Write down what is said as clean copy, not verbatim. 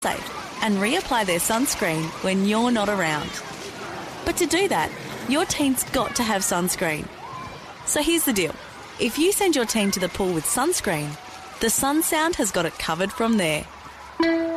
safe and reapply their sunscreen when you're not around. But to do that, your teen's got to have sunscreen. So here's the deal. If you send your teen to the pool with sunscreen, the Sun Sound has got it covered from there.